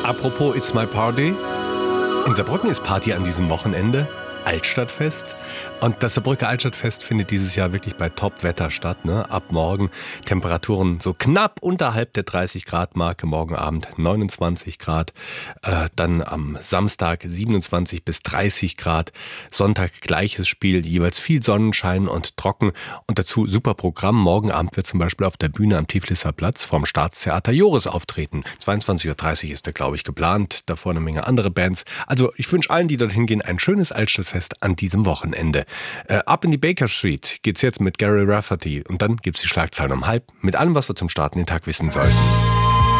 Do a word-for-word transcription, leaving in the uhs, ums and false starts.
Apropos It's My Party. In Saarbrücken ist Party an diesem Wochenende. Altstadtfest. Und das Saarbrücker Altstadtfest findet dieses Jahr wirklich bei Top-Wetter statt. Ne? Ab morgen Temperaturen so knapp unterhalb der dreißig Grad Marke. Morgen Abend neunundzwanzig Grad. Äh, dann am Samstag siebenundzwanzig bis dreißig Grad. Sonntag gleiches Spiel. Jeweils viel Sonnenschein und trocken. Und dazu super Programm. Morgen Abend wird zum Beispiel auf der Bühne am Tiflisser Platz vom Staatstheater Joris auftreten. zweiundzwanzig Uhr dreißig ist der, glaube ich, geplant. Davor eine Menge andere Bands. Also ich wünsche allen, die dorthin gehen, ein schönes Altstadtfest an diesem Wochenende. Äh, ab in die Baker Street geht's jetzt mit Gary Rafferty und dann gibt's die Schlagzeilen um halb mit allem, was wir zum Starten den Tag wissen sollten.